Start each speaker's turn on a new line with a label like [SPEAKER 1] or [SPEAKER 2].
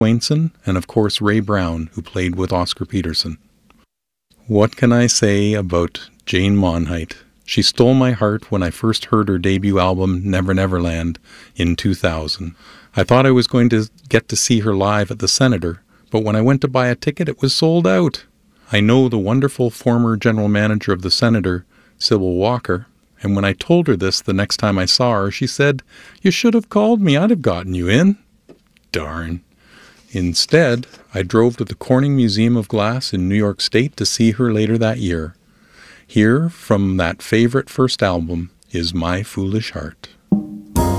[SPEAKER 1] Swainson, and of course Ray Brown, who played with Oscar Peterson. What can I say about Jane Monheit? She stole my heart when I first heard her debut album, Never Never Land, in 2000. I thought I was going to get to see her live at the Senator, but when I went to buy a ticket, it was sold out. I know the wonderful former general manager of the Senator, Sybil Walker, and when I told her this the next time I saw her, she said, "You should have called me. I'd have gotten you in." Darn. Instead, I drove to the Corning Museum of Glass in New York State to see her later that year. Here, from that favorite first album, is My Foolish Heart.